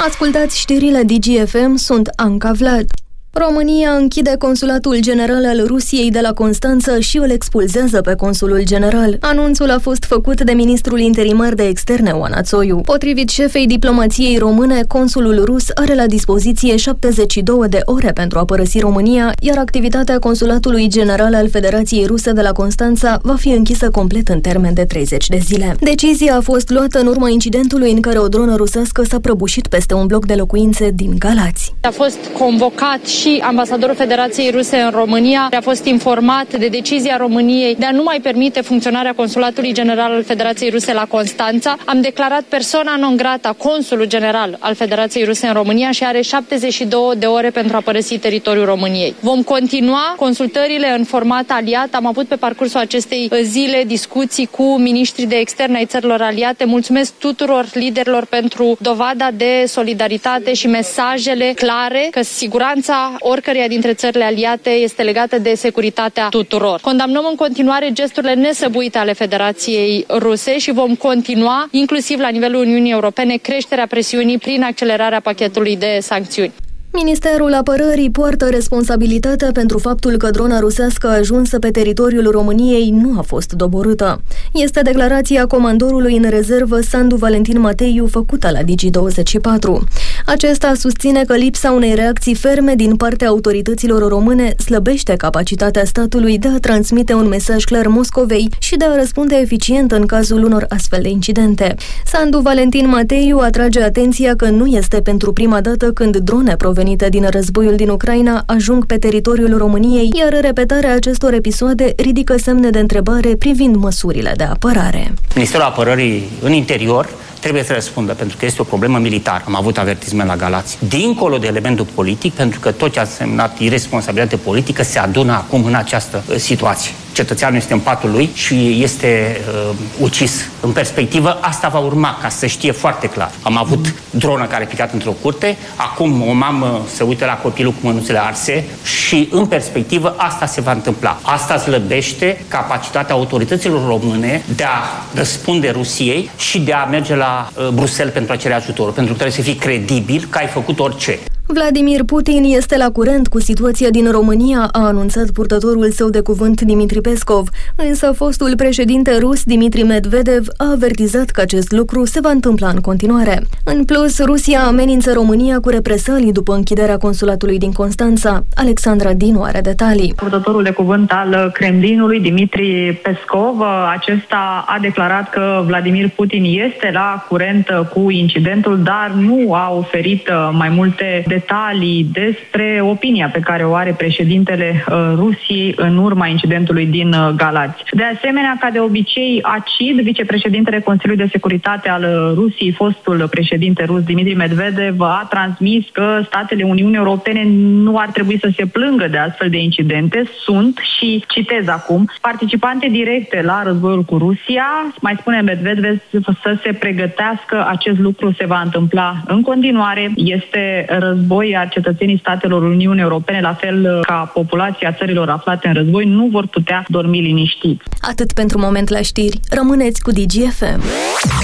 Ascultați știrile DGFM, sunt Anca Vlad. România închide consulatul general al Rusiei de la Constanța și îl expulzează pe consulul general. Anunțul a fost făcut de ministrul interimar de externe, Oana Țoiu. Potrivit șefei diplomației române, consulul rus are la dispoziție 72 de ore pentru a părăsi România, iar activitatea consulatului general al Federației Ruse de la Constanța va fi închisă complet în termen de 30 de zile. Decizia a fost luată în urma incidentului în care o dronă rusească s-a prăbușit peste un bloc de locuințe din Galați. A fost convocat și ambasadorul Federației Ruse în România, a fost informat de decizia României de a nu mai permite funcționarea consulatului general al Federației Ruse la Constanța. Am declarat persona non grata consulul general al Federației Ruse în România și are 72 de ore pentru a părăsi teritoriul României. Vom continua consultările în format aliat. Am avut pe parcursul acestei zile discuții cu miniștrii de externe ai țărilor aliate. Mulțumesc tuturor liderilor pentru dovada de solidaritate și mesajele clare că siguranța oricăreia dintre țările aliate este legată de securitatea tuturor. Condamnăm în continuare gesturile nesăbuite ale Federației Ruse și vom continua, inclusiv la nivelul Uniunii Europene, creșterea presiunii prin accelerarea pachetului de sancțiuni. Ministerul Apărării poartă responsabilitatea pentru faptul că drona rusească ajunsă pe teritoriul României nu a fost doborâtă. Este declarația comandorului în rezervă Sandu Valentin Mateiu făcută la Digi24. Acesta susține că lipsa unei reacții ferme din partea autorităților române slăbește capacitatea statului de a transmite un mesaj clar Moscovei și de a răspunde eficient în cazul unor astfel de incidente. Sandu Valentin Mateiu atrage atenția că nu este pentru prima dată când drone provenite din războiul din Ucraina ajung pe teritoriul României, iar repetarea acestor episoade ridică semne de întrebare privind măsurile de apărare. Ministerul Apărării în interior trebuie să răspundă, pentru că este o problemă militară. Am avut avertisment la Galați. Dincolo de elementul politic, pentru că tot ce a semnat irresponsabilitate politică se adună acum în această situație. Cetățeanul este în patul lui și este ucis. În perspectivă, asta va urma, ca să știe foarte clar. Am avut dronă care a picat într-o curte, acum o mamă se uită la copilul cu mânuțele arse și, în perspectivă, asta se va întâmpla. Asta slăbește capacitatea autorităților române de a răspunde Rusiei și de a merge la Bruxelles pentru a cere ajutor, pentru că trebuie să fii credibil că ai făcut orice. Vladimir Putin este la curent cu situația din România, a anunțat purtătorul său de cuvânt Dmitri Peskov, însă fostul președinte rus Dmitri Medvedev a avertizat că acest lucru se va întâmpla în continuare. În plus, Rusia amenință România cu represalii după închiderea consulatului din Constanța. Alexandra Dinu are detalii. Purtătorul de cuvânt al Kremlinului, Dmitri Peskov, acesta a declarat că Vladimir Putin este la curent cu incidentul, dar nu a oferit mai multe detalii despre opinia pe care o are președintele Rusiei în urma incidentului din Galați. De asemenea, ca de obicei, acid, vicepreședintele Consiliului de Securitate al Rusiei, fostul președinte rus Dmitri Medvedev, a transmis că statele Uniunii Europene nu ar trebui să se plângă de astfel de incidente. Sunt, și citez acum, participante directe la războiul cu Rusia. Mai spune Medvedev să se pregătească, acest lucru se va întâmpla în continuare. Este război, iar cetățenii statelor Uniunii Europene, la fel ca populația țărilor aflate în război, nu vor putea dormi liniștiți. Atât pentru moment la știri. Rămâneți cu DGFM.